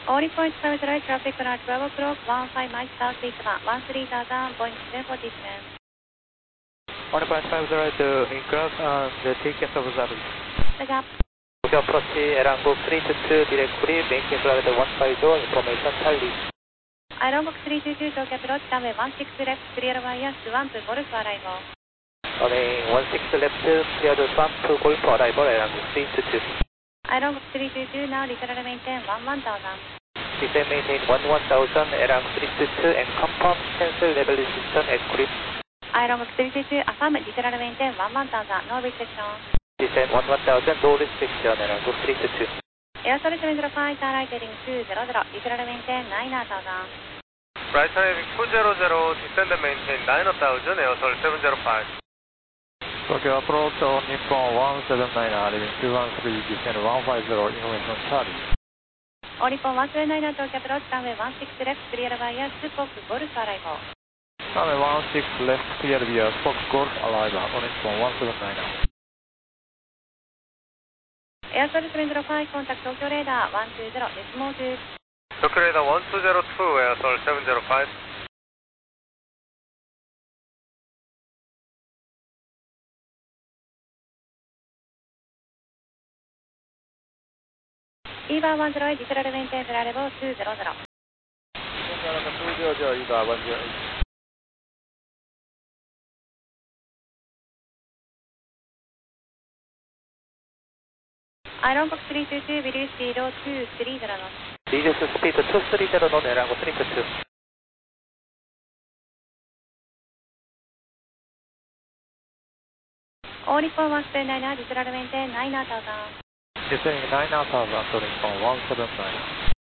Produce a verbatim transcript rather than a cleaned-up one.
All reports service right traffic at twelve o'clock, one five Mike South six one, one three thousand, point seven four distance. one point five zero to Incross and the ticket of service. The gap. Tokyo approach Airangok three two two directly, making flight one five zero, information tally. Airangok three two two, Tokyo approach runway one six left, clear via Swan to Golf arrival. Runway one six left, clear to Swan to Golf arrival, Airangok three two two. Airangok three two two, now literally maintain one one thousand. Descend maintain one one thousand, Airangok three two two, and confirm cancel level system at grip. Airangok three two two, affirm literally maintain one one thousand, no restriction. Descend one one thousand, no restriction, Airangok three two two. Air service seven zero five, turn right heading two zero zero, literally maintain nine thousand. Right heading two zero zero, descend and maintain nine thousand, Air service seven zero five. Tokyo approach on Nippon one seven nine, leaving two one three, descend one five zero, information Charlie. All Nippon one seven nine, Tokyo approach runway one six left, clear via Spock Golf arrival. Runway one six left, clear via Spock Golf arrival, on Nippon one seven nine. Air service seven zero five, contact Tokyo radar one two zero, decimal two. Tokyo radar one two zero two, Air service seven zero five. E bar one zero eight, literally maintain variable two zero zero. two zero zero, E bar one zero eight. Airangok three two two, reduce speed two three zero knots. Reduce speed two three zero knots, Airangok three two two. All Nippon one seven nine, literally maintain nine thousand. Descending nine thousand, to Nippon one seven nine.